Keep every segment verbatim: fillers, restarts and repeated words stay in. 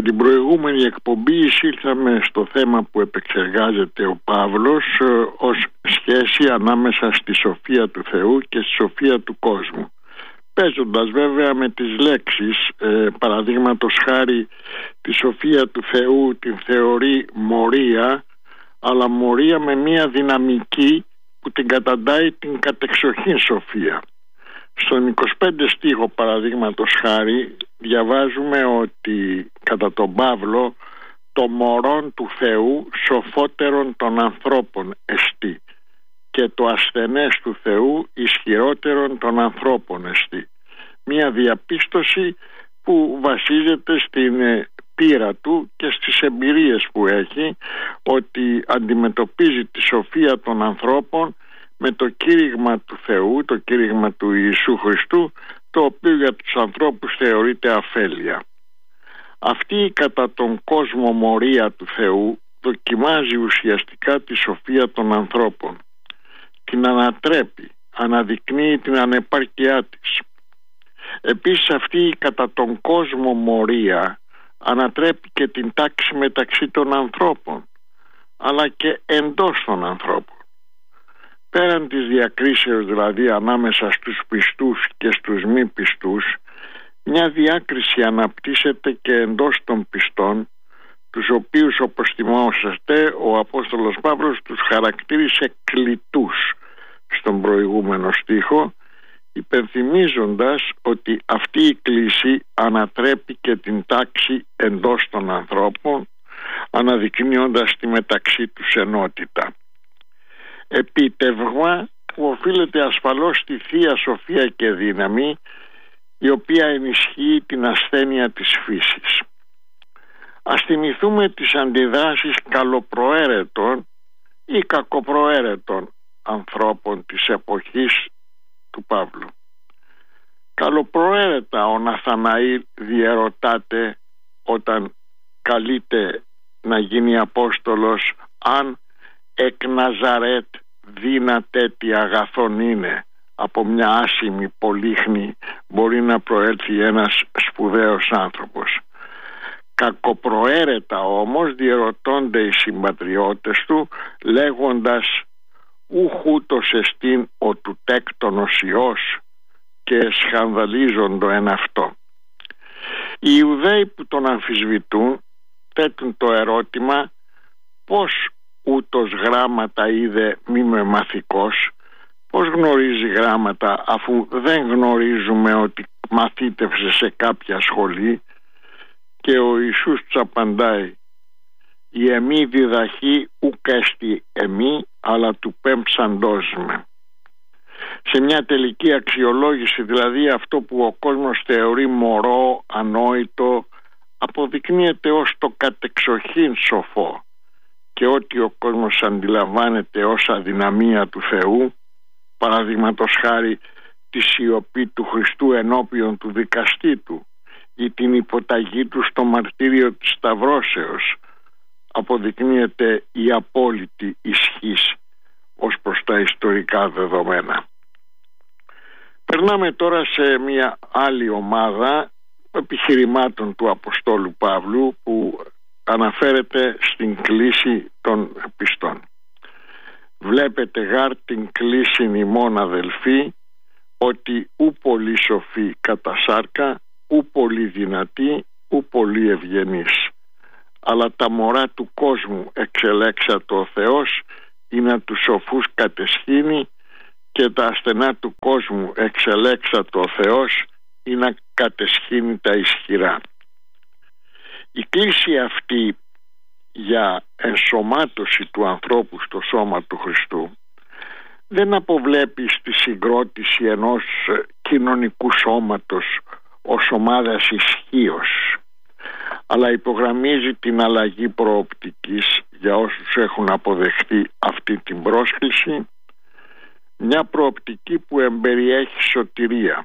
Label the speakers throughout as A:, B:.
A: Από την προηγούμενη εκπομπή εισήλθαμε στο θέμα που επεξεργάζεται ο Παύλος ε, ως σχέση ανάμεσα στη σοφία του Θεού και στη σοφία του κόσμου. Παίζοντας βέβαια με τις λέξεις, ε, παραδείγματος χάρη τη σοφία του Θεού την θεωρεί μορία, αλλά μορία με μία δυναμική που την καταντάει την κατεξοχήν σοφία. Στον είκοσι πέντε στίχο παραδείγματος χάρη διαβάζουμε ότι κατά τον Παύλο το μωρόν του Θεού σοφότερον των ανθρώπων εστί και το ασθενές του Θεού ισχυρότερον των ανθρώπων εστί. Μια διαπίστωση που βασίζεται στην πείρα του και στις εμπειρίες που έχει, ότι αντιμετωπίζει τη σοφία των ανθρώπων με το κήρυγμα του Θεού, το κήρυγμα του Ιησού Χριστού, το οποίο για τους ανθρώπους θεωρείται αφέλεια. Αυτή η κατά τον κόσμο μορία του Θεού δοκιμάζει ουσιαστικά τη σοφία των ανθρώπων. Την ανατρέπει, αναδεικνύει την ανεπάρκειά της. Επίσης αυτή η κατά τον κόσμο μορία ανατρέπει και την τάξη μεταξύ των ανθρώπων, αλλά και εντός των ανθρώπων. Πέραν της διακρίσεως δηλαδή ανάμεσα στους πιστούς και στους μη πιστούς, μια διάκριση αναπτύσσεται και εντός των πιστών, τους οποίους, όπως θυμόσαστε, ο Απόστολος Παύλος τους χαρακτήρισε κλητούς στον προηγούμενο στίχο, υπενθυμίζοντας ότι αυτή η κλίση ανατρέπει και την τάξη εντός των ανθρώπων, αναδεικνύοντας τη μεταξύ τους ενότητα. Επίτευγμα που οφείλεται ασφαλώς στη Θεία Σοφία και δύναμη, η οποία ενισχύει την ασθένεια της φύσης. Ας θυμηθούμε τις αντιδράσεις καλοπροαίρετων ή κακοπροαίρετων ανθρώπων της εποχής του Παύλου. Καλοπροαίρετα ο Ναθαναήλ διερωτάται όταν καλείται να γίνει Απόστολος, αν εκ Ναζαρέτ δύναται τι αγαθόν είναι, από μια άσημη πολύχνη μπορεί να προέλθει ένας σπουδαίος άνθρωπος. Κακοπροαίρετα όμως διερωτώνται οι συμπατριώτες του, λέγοντας ούχ ούτως εστίν ο του τέκτονος Υιός, και σχανδαλίζοντο εν αυτό. Οι Ιουδαίοι που τον αμφισβητούν θέτουν το ερώτημα πώς ούτως γράμματα είδε μη με μαθηκός, πώς γνωρίζει γράμματα αφού δεν γνωρίζουμε ότι μαθήτευσε σε κάποια σχολή, και ο Ιησούς τους απαντάει η εμή διδαχή ουκ έστι εμή αλλά του πέμψαντός με. Σε μια τελική αξιολόγηση δηλαδή, αυτό που ο κόσμος θεωρεί μωρό, ανόητο, αποδεικνύεται ως το κατεξοχήν σοφό, και ό,τι ο κόσμος αντιλαμβάνεται ως αδυναμία του Θεού, παραδείγματος χάρη τη σιωπή του Χριστού ενώπιον του δικαστή του ή την υποταγή του στο μαρτύριο της Σταυρώσεως, αποδεικνύεται η απόλυτη ισχύς ως προς τα ιστορικά δεδομένα. Περνάμε τώρα σε μια άλλη ομάδα επιχειρημάτων του Αποστόλου Παύλου που αναφέρεται στην κλίση των πιστών. Βλέπετε γάρ την κλίση ημών αδελφοί, ότι ου πολύ σοφή κατά σάρκα, ου πολύ δυνατή, ου πολύ ευγενής. Αλλά τα μωρά του κόσμου εξελέξατο ο Θεός, ή να τους σοφούς κατεσχύνει, και τα ασθενά του κόσμου εξελέξατο ο Θεός, ή να κατεσχύνει τα ισχυρά. Η κλίση αυτή για ενσωμάτωση του ανθρώπου στο σώμα του Χριστού δεν αποβλέπει στη συγκρότηση ενός κοινωνικού σώματος ως ομάδας ισχύος, αλλά υπογραμμίζει την αλλαγή προοπτικής για όσους έχουν αποδεχτεί αυτή την πρόσκληση, μια προοπτική που εμπεριέχει σωτηρία,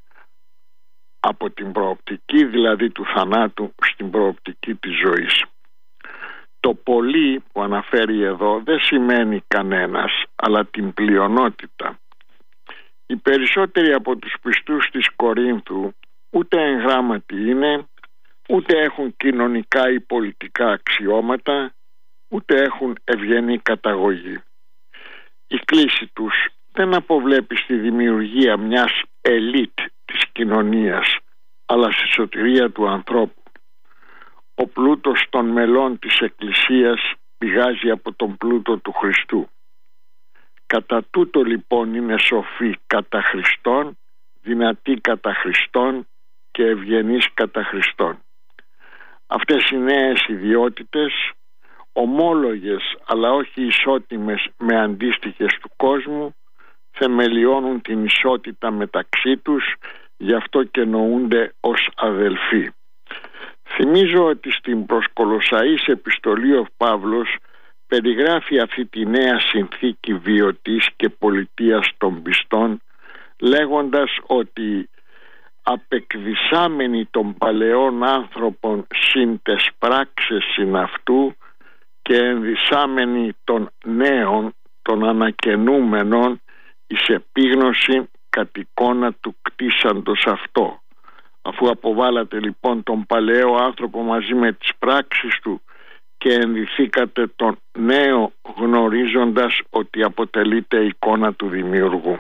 A: από την προοπτική δηλαδή του θανάτου στην προοπτική της ζωής. Το πολύ που αναφέρει εδώ δεν σημαίνει κανένας, αλλά την πλειονότητα. Οι περισσότεροι από τους πιστούς της Κορίνθου ούτε εγγράμματοι είναι, ούτε έχουν κοινωνικά ή πολιτικά αξιώματα, ούτε έχουν ευγενή καταγωγή. Η κλίση τους δεν αποβλέπει στη δημιουργία μιας ελίτ της κοινωνίας, αλλά στη σωτηρία του ανθρώπου. Ο πλούτος των μελών της Εκκλησίας πηγάζει από τον πλούτο του Χριστού. Κατά τούτο λοιπόν είναι σοφοί κατά Χριστόν, δυνατοί κατά Χριστόν και ευγενείς κατά Χριστόν. Αυτές οι νέες ιδιότητες, ομόλογες αλλά όχι ισότιμες με αντίστοιχες του κόσμου, θεμελιώνουν την ισότητα μεταξύ τους, γι' αυτό και νοούνται ως αδελφοί. Θυμίζω ότι στην προς Κολοσσαείς επιστολή ο Παύλος περιγράφει αυτή τη νέα συνθήκη βιωτής και πολιτείας των πιστών, λέγοντας ότι απεκδισάμενοι των παλαιών άνθρωπων συν τες πράξεις συν αυτού και ενδυσάμενοι των νέων των ανακαινούμενων εις επίγνωση κατ' εικόνα του κτίσαντος αυτό. Αφού αποβάλατε λοιπόν τον παλαιό άνθρωπο μαζί με τις πράξεις του και ενδυθήκατε τον νέο γνωρίζοντας ότι αποτελείται εικόνα του Δημιουργού.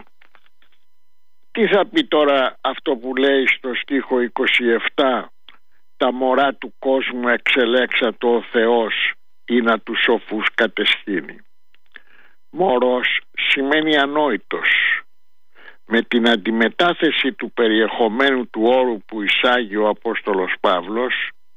A: Τι θα πει τώρα αυτό που λέει στο στίχο είκοσι επτά, τα μωρά του κόσμου εξελέξατο ο Θεός ή να τους σοφούς κατεσχύνει. Μωρός σημαίνει ανόητος. Με την αντιμετάθεση του περιεχομένου του όρου που εισάγει ο Απόστολος Παύλος,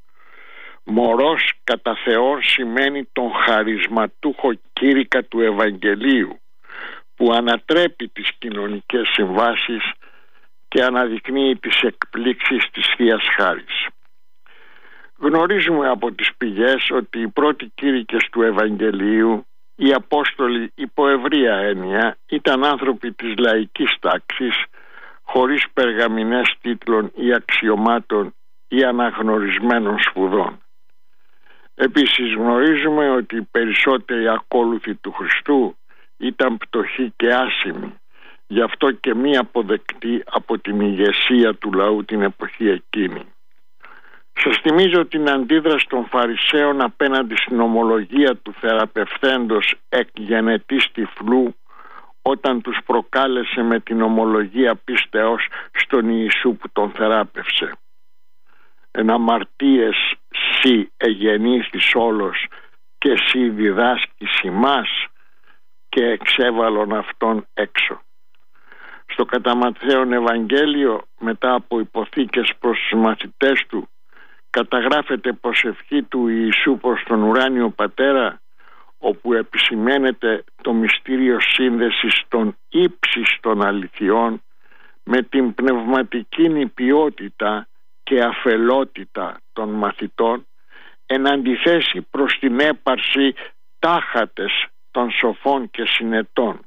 A: μωρός κατά Θεόν σημαίνει τον χαρισματούχο κήρυκα του Ευαγγελίου που ανατρέπει τις κοινωνικές συμβάσεις και αναδεικνύει τις εκπλήξεις της Θείας Χάρης. Γνωρίζουμε από τις πηγές ότι οι πρώτοι κήρυκες του Ευαγγελίου, οι Απόστολοι υπό ευρεία έννοια, ήταν άνθρωποι της λαϊκής τάξης, χωρίς περγαμηνές τίτλων ή αξιωμάτων ή αναγνωρισμένων σπουδών. Επίσης γνωρίζουμε ότι οι περισσότεροι ακόλουθοι του Χριστού ήταν πτωχοί και άσημοι, γι' αυτό και μη αποδεκτοί από την ηγεσία του λαού την εποχή εκείνη. Σας θυμίζω την αντίδραση των Φαρισαίων απέναντι στην ομολογία του θεραπευθέντος εκ γενετής τυφλού, όταν τους προκάλεσε με την ομολογία πίστεως στον Ιησού που τον θεράπευσε. Εν αμαρτίες σοι εγεννήθης όλος και σοι διδάσκεις ημάς, και εξέβαλον αυτόν έξω. Στο κατά Ματθαίον Ευαγγέλιο, μετά από υποθήκες προς τους μαθητές του, καταγράφεται προσευχή του Ιησού προς τον ουράνιο Πατέρα, όπου επισημαίνεται το μυστήριο σύνδεσης των ύψιστων αληθιών με την πνευματική νηπιότητα και αφελότητα των μαθητών, εν αντιθέσει προς την έπαρση τάχατες των σοφών και συνετών.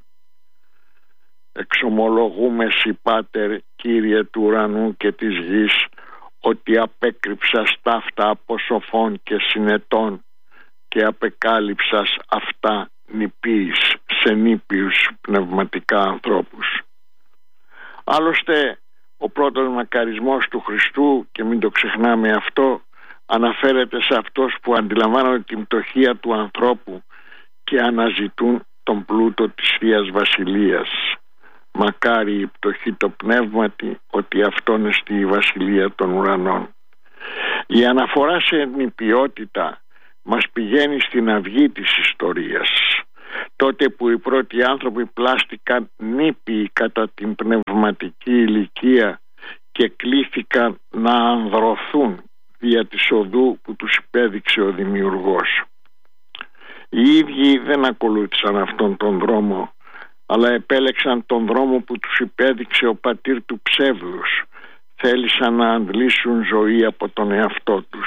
A: Εξομολογούμε σοι Πάτερ, Κύριε του ουρανού και της γης, ότι απέκρυψας ταύτα από σοφών και συνετών και απεκάλυψας αυτά νηπίης σε νήπιους πνευματικά ανθρώπους. Άλλωστε ο πρώτος μακαρισμός του Χριστού, και μην το ξεχνάμε αυτό, αναφέρεται σε αυτούς που αντιλαμβάνονται την πτωχία του ανθρώπου και αναζητούν τον πλούτο της Θείας Βασιλείας. Μακάρι η πτωχή το πνεύματι, ότι αυτόν εστί η Βασιλεία των ουρανών. Η αναφορά σε νηπιότητα μας πηγαίνει στην αυγή της ιστορίας. Τότε που οι πρώτοι άνθρωποι πλάστηκαν νήπιοι κατά την πνευματική ηλικία και κλήθηκαν να ανδρωθούν δια της οδού που τους υπέδειξε ο Δημιουργός. Οι ίδιοι δεν ακολούθησαν αυτόν τον δρόμο, αλλά επέλεξαν τον δρόμο που τους υπέδειξε ο πατήρ του ψεύδους. Θέλησαν να αντλήσουν ζωή από τον εαυτό τους.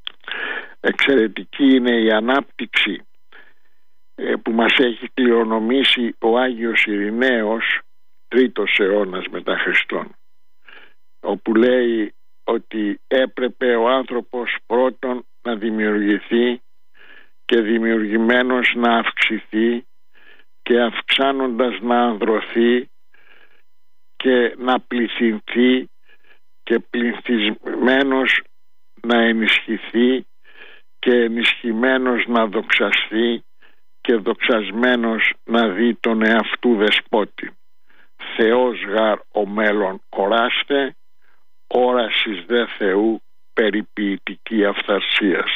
A: Εξαιρετική είναι η ανάπτυξη που μας έχει κληρονομήσει ο Άγιος Ειρηναίος, τρίτος αιώνας μετά Χριστόν, όπου λέει ότι έπρεπε ο άνθρωπος πρώτον να δημιουργηθεί και δημιουργημένος να αυξηθεί και αυξάνοντας να ανδρωθεί και να πληθυνθεί και πληθυσμένος να ενισχυθεί και ενισχυμένος να δοξαστεί και δοξασμένος να δει τον εαυτού δεσπότη. Θεός γαρ ο μέλλον οράστε, όρασης δε Θεού περιποιητική αυθαρσίας.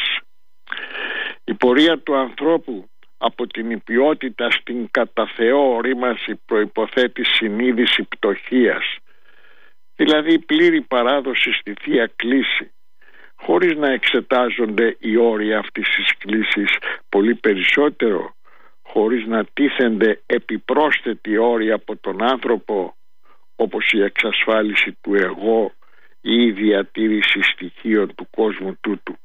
A: Η πορεία του ανθρώπου από την υπιότητα στην κατά Θεό ορίμαση προϋποθέτει συνείδηση πτωχίας, δηλαδή πλήρη παράδοση στη Θεία Κλήση, χωρίς να εξετάζονται οι όροι αυτής της κλήσης πολύ περισσότερο, χωρίς να τίθενται επιπρόσθετοι όροι από τον άνθρωπο, όπως η εξασφάλιση του εγώ ή η διατήρηση στοιχείων του κόσμου τούτου.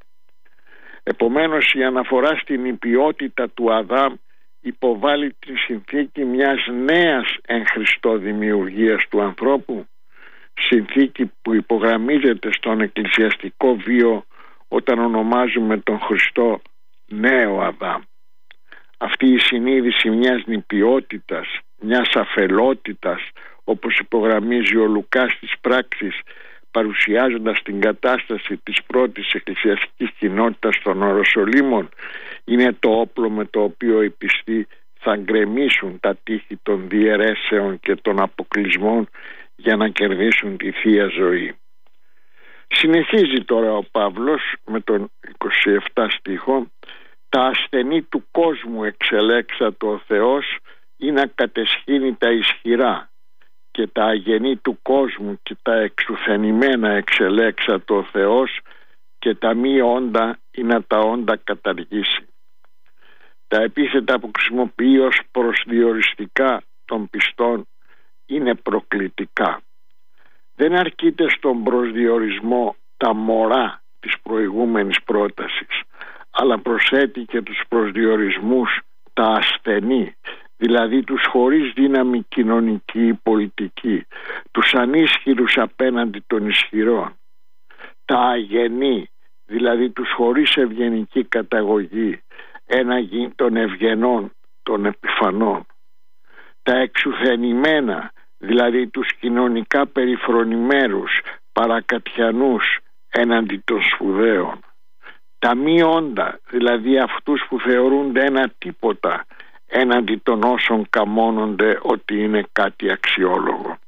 A: Επομένως, η αναφορά στην υπιότητα του Αδάμ υποβάλλει τη συνθήκη μιας νέας εν Χριστώ δημιουργίας του ανθρώπου, συνθήκη που υπογραμμίζεται στον εκκλησιαστικό βίο όταν ονομάζουμε τον Χριστό νέο Αδάμ. Αυτή η συνείδηση μιας νηπιότητας, μιας αφελότητας, όπως υπογραμμίζει ο Λουκάς στις πράξεις, παρουσιάζοντας την κατάσταση της πρώτης εκκλησιαστικής κοινότητας των Ιεροσολύμων, είναι το όπλο με το οποίο οι πιστοί θα γκρεμίσουν τα τείχη των διαιρέσεων και των αποκλεισμών για να κερδίσουν τη Θεία Ζωή. Συνεχίζει τώρα ο Παύλος με τον είκοσι επτά στίχο: «Τα ασθενή του κόσμου εξελέξατο ο Θεός ή να κατεσχύνει τα ισχυρά, και τα αγενή του κόσμου και τα εξουθενημένα εξελέξατο ο Θεός, και τα μη όντα ή να τα όντα καταργήσει». Τα επίθετα που χρησιμοποιεί ως προσδιοριστικά των πιστών είναι προκλητικά. Δεν αρκείται στον προσδιορισμό τα μωρά της προηγούμενης πρότασης, αλλά προσθέτει και τους προσδιορισμούς τα ασθενή, δηλαδή τους χωρίς δύναμη κοινωνική ή πολιτική, τους ανίσχυρους απέναντι των ισχυρών, τα αγενή, δηλαδή τους χωρίς ευγενική καταγωγή, έναγι των ευγενών, των επιφανών, τα εξουθενημένα, δηλαδή τους κοινωνικά περιφρονημένους, παρακατιανούς έναντι των σπουδαίων, τα μη όντα, δηλαδή αυτούς που θεωρούνται ένα τίποτα έναντι των όσων καμώνονται ότι είναι κάτι αξιόλογο.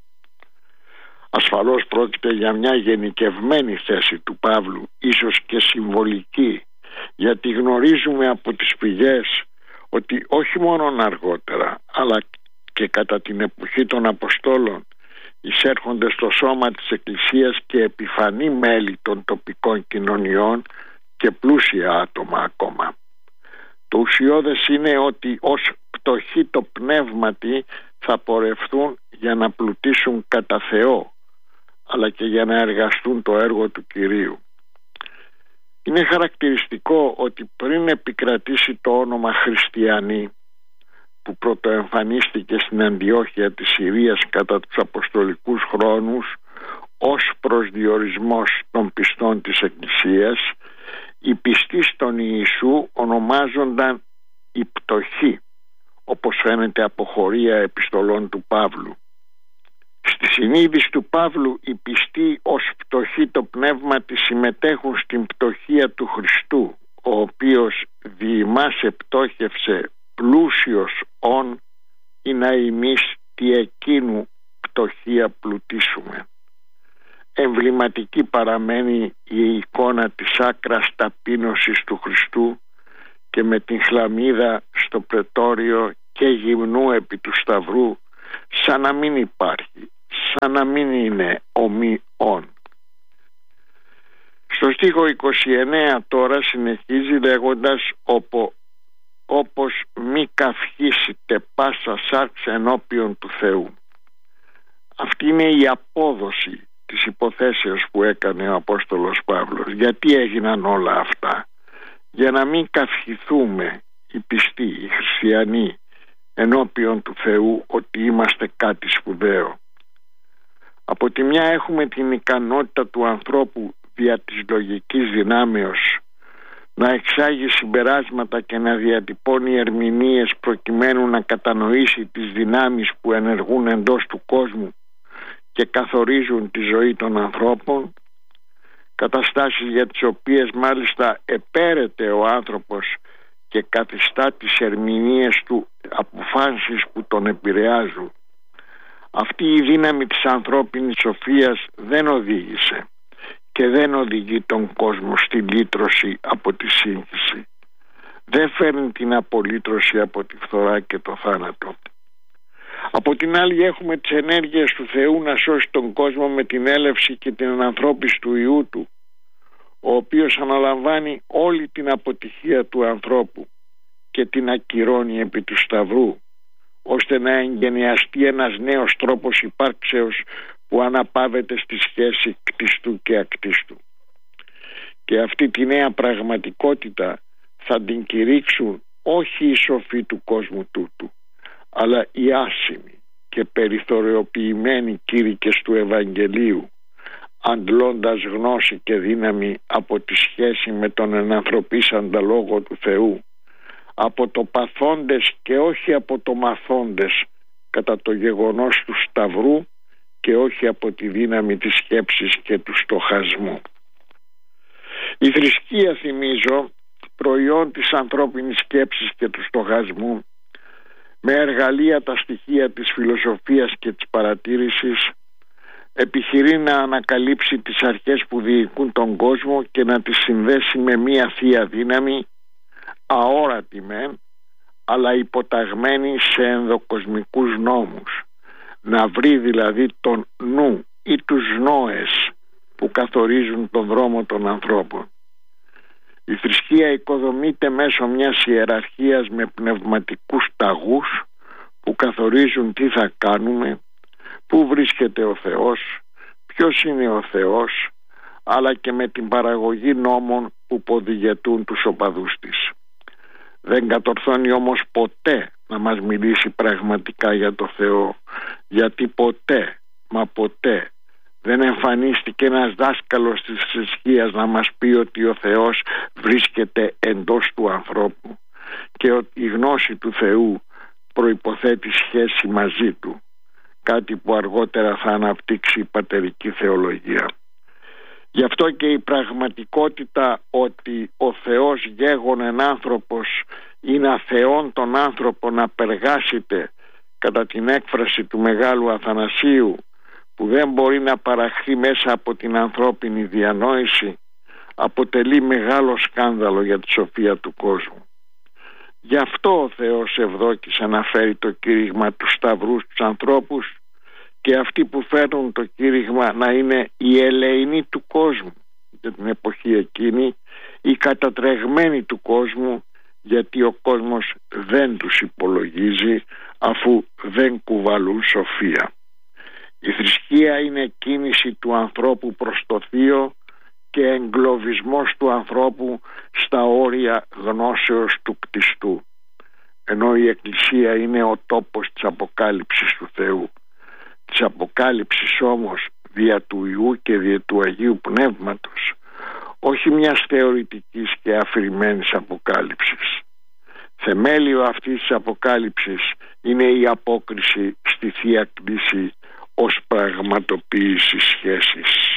A: Ασφαλώς πρόκειται για μια γενικευμένη θέση του Παύλου, ίσως και συμβολική, γιατί γνωρίζουμε από τις πηγές ότι όχι μόνο αργότερα, αλλά και κατά την εποχή των Αποστόλων εισέρχονται στο σώμα της Εκκλησίας και επιφανή μέλη των τοπικών κοινωνιών και πλούσια άτομα ακόμα. Το ουσιώδες είναι ότι ως πτωχοί το πνεύματι θα πορευθούν για να πλουτίσουν κατά Θεό, αλλά και για να εργαστούν το έργο του Κυρίου. Είναι χαρακτηριστικό ότι πριν επικρατήσει το όνομα Χριστιανοί, που πρωτοεμφανίστηκε στην Αντιόχεια της Συρίας κατά τους αποστολικούς χρόνους ως προσδιορισμός των πιστών της Εκκλησίας, οι πιστοί στον Ιησού ονομάζονταν οι πτωχοί, όπως φαίνεται από χωρία επιστολών του Παύλου. Στη συνείδηση του Παύλου οι πιστοί ως πτωχοί το πνεύμα της συμμετέχουν στην πτωχία του Χριστού, ο οποίος δι' ημάς επτόχευσε πλούσιος ον, ή να ημείς τι εκείνου πτωχία πλουτίσουμε. Εμβληματική παραμένει η εικόνα της άκρας ταπείνωσης του Χριστού και με την χλαμίδα στο πρετόριο και γυμνού επί του σταυρού, σαν να μην υπάρχει, σαν να μην είναι ομοιόν. Στο στίχο είκοσι εννέα τώρα συνεχίζει λέγοντας οπο, όπως μη καυχήσετε πάσα σάρξ ενώπιον του Θεού. Αυτή είναι η απόδοση της υποθέσεως που έκανε ο Απόστολος Παύλος. Γιατί έγιναν όλα αυτά? Για να μην καυχηθούμε οι πιστοί, οι χριστιανοί, ενώπιον του Θεού ότι είμαστε κάτι σπουδαίο. Από τη μια έχουμε την ικανότητα του ανθρώπου δια της λογικής δυνάμεως να εξάγει συμπεράσματα και να διατυπώνει ερμηνείες προκειμένου να κατανοήσει τις δυνάμεις που ενεργούν εντός του κόσμου και καθορίζουν τη ζωή των ανθρώπων. καταστάσεις για τις οποίες μάλιστα επέρεται ο άνθρωπος και καθιστά τις ερμηνείες του αποφάσεις που τον επηρεάζουν. Αυτή η δύναμη της ανθρώπινης σοφίας δεν οδήγησε και δεν οδηγεί τον κόσμο στη λύτρωση από τη σύγχυση. Δεν φέρνει την απολύτρωση από τη φθορά και το θάνατο. Από την άλλη έχουμε τις ενέργειες του Θεού να σώσει τον κόσμο με την έλευση και την ανανθρώπιση του Υιού Του, ο οποίος αναλαμβάνει όλη την αποτυχία του ανθρώπου και την ακυρώνει επί του Σταυρού, ώστε να εγγενιαστεί ένας νέος τρόπος υπάρξεως που αναπαύεται στη σχέση κτιστού και ακτίστου. Και αυτή τη νέα πραγματικότητα θα την κηρύξουν όχι οι σοφοί του κόσμου τούτου, αλλά οι άσημοι και περιθωριοποιημένοι κήρυκες του Ευαγγελίου, αντλώντας γνώση και δύναμη από τη σχέση με τον ενανθρωπίσαντα Λόγο του Θεού, από το παθόντες και όχι από το μαθόντες κατά το γεγονός του Σταυρού και όχι από τη δύναμη της σκέψης και του στοχασμού. Η θρησκεία, θυμίζω, προϊόν της ανθρώπινης σκέψης και του στοχασμού, με εργαλεία τα στοιχεία της φιλοσοφίας και της παρατήρησης, επιχειρεί να ανακαλύψει τις αρχές που διοικούν τον κόσμο και να τις συνδέσει με μία θεία δύναμη, αόρατη μεν, αλλά υποταγμένη σε ενδοκοσμικούς νόμους, να βρει δηλαδή τον νου ή τους νόες που καθορίζουν τον δρόμο των ανθρώπων. Η θρησκεία οικοδομείται μέσω μιας ιεραρχίας με πνευματικούς ταγούς που καθορίζουν τι θα κάνουμε, πού βρίσκεται ο Θεός, ποιος είναι ο Θεός, αλλά και με την παραγωγή νόμων που ποδηγετούν τους οπαδούς της. Δεν κατορθώνει όμως ποτέ να μας μιλήσει πραγματικά για το Θεό, γιατί ποτέ, μα ποτέ δεν εμφανίστηκε ένας δάσκαλος της θρησκείας να μας πει ότι ο Θεός βρίσκεται εντός του ανθρώπου και ότι η γνώση του Θεού προϋποθέτει σχέση μαζί του, κάτι που αργότερα θα αναπτύξει η πατερική θεολογία. Γι' αυτό και η πραγματικότητα ότι ο Θεός γέγονεν άνθρωπος είναι αθεόν τον άνθρωπο να περγάσεται, κατά την έκφραση του Μεγάλου Αθανασίου, που δεν μπορεί να παραχθεί μέσα από την ανθρώπινη διανόηση, αποτελεί μεγάλο σκάνδαλο για τη σοφία του κόσμου. Γι' αυτό ο Θεός ευδόκησε να φέρει το κήρυγμα του Σταυρού στους ανθρώπους και αυτοί που φέρνουν το κήρυγμα να είναι οι ελεηνοί του κόσμου για την εποχή εκείνη, οι κατατρεγμένοι του κόσμου, γιατί ο κόσμος δεν τους υπολογίζει αφού δεν κουβαλούν σοφία. Η θρησκεία είναι κίνηση του ανθρώπου προς το θείο και εγκλωβισμός του ανθρώπου στα όρια γνώσεως του κτιστού, ενώ η Εκκλησία είναι ο τόπος της αποκάλυψης του Θεού, της αποκάλυψης όμως δια του Υιού και δια του Αγίου Πνεύματος, όχι μιας θεωρητικής και αφηρημένης αποκάλυψης. Θεμέλιο αυτής της αποκάλυψης είναι η απόκριση στη Θεία Κνήση ως πραγματοποίηση σχέσης.